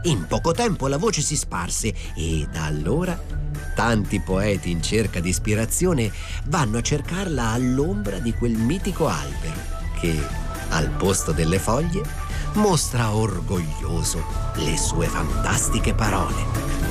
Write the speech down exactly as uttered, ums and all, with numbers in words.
In poco tempo la voce si sparse e da allora tanti poeti in cerca di ispirazione vanno a cercarla all'ombra di quel mitico albero che, al posto delle foglie, mostra orgoglioso le sue fantastiche parole.